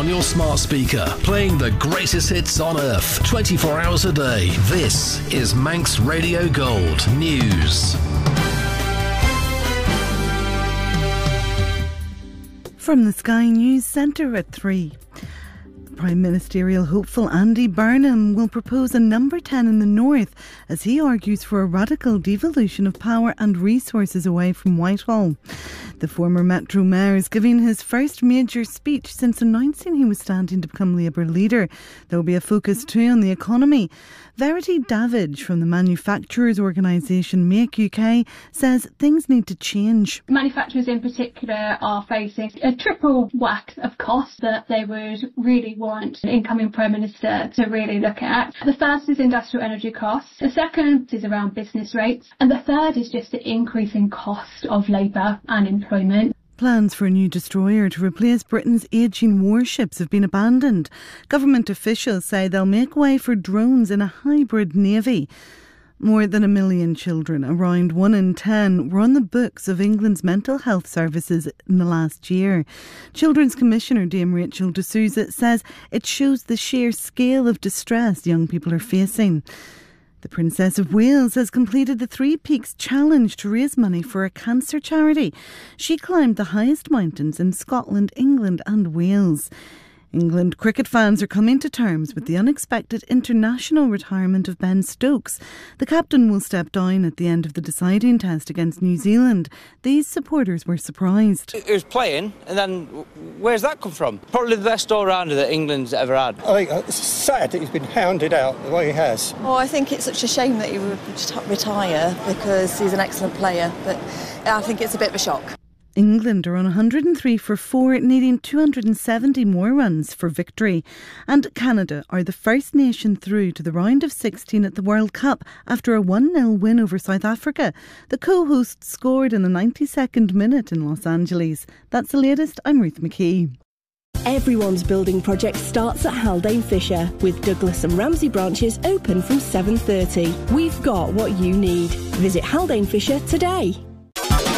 your smart speaker, playing the greatest hits on earth, 24 hours a day. This is Manx Radio Gold News. From the Sky News Centre at 3. Prime Ministerial hopeful Andy Burnham will propose a number 10 in the north as he argues for a radical devolution of power and resources away from Whitehall. The former Metro Mayor is giving his first major speech since announcing he was standing to become Labour leader. There will be a focus too on the economy. Verity Davidge from the manufacturers organisation Make UK says things need to change. Manufacturers in particular are facing a triple whack of costs that they would really want an incoming Prime Minister to really look at. The first is industrial energy costs, the second is around business rates, and the third is just the increasing cost of labour and employment. Plans for a new destroyer to replace Britain's ageing warships have been abandoned. Government officials say they'll make way for drones in a hybrid navy. More than 1 million children, around 1 in 10, were on the books of England's mental health services in the last year. Children's Commissioner Dame Rachel de Souza says it shows the sheer scale of distress young people are facing. The Princess of Wales has completed the Three Peaks Challenge to raise money for a cancer charity. She climbed the highest mountains in Scotland, England and Wales. England cricket fans are coming to terms with the unexpected international retirement of Ben Stokes. The captain will step down at the end of the deciding test against New Zealand. These supporters were surprised. He was playing, and then where's that come from? Probably the best all-rounder that England's ever had. I think it's sad that he's been hounded out the way he has. Oh, I think it's such a shame that he would retire because he's an excellent player, but I think it's a bit of a shock. England are on 103 for 4, needing 270 more runs for victory. And Canada are the first nation through to the round of 16 at the World Cup after a 1-0 win over South Africa. The co-hosts scored in the 92nd minute in Los Angeles. That's the latest. I'm Ruth McKee. Everyone's building project starts at Haldane Fisher, with Douglas and Ramsey branches open from 7:30. We've got what you need. Visit Haldane Fisher today.